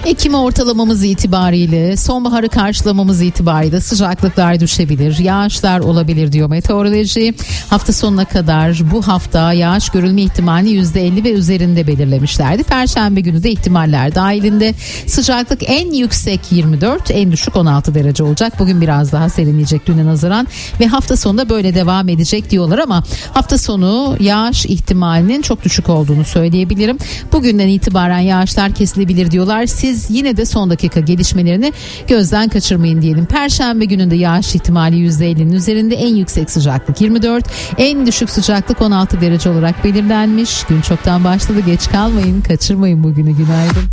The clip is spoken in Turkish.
Ekim ortalamamız itibariyle, sonbaharı karşılamamız itibariyle sıcaklıklar düşebilir, yağışlar olabilir diyor meteoroloji. Hafta sonuna kadar bu hafta yağış görülme ihtimalini %50 ve üzerinde belirlemişlerdi. Perşembe günü de ihtimaller dahilinde. Sıcaklık en yüksek 24, en düşük 16 derece olacak. Bugün biraz daha serinleyecek düne nazaran ve hafta sonunda böyle devam edecek diyorlar ama hafta sonu yağış ihtimalinin çok düşük olduğunu söyleyebilirim. Bugünden itibaren yağışlar kesilebilir diyorlar. Siz yine de son dakika gelişmelerini gözden kaçırmayın diyelim. Perşembe gününde yağış ihtimali %50'nin üzerinde, en yüksek sıcaklık 24, en düşük sıcaklık 16 derece olarak belirlenmiş. Gün çoktan başladı, geç kalmayın, kaçırmayın bugünü. Günaydın.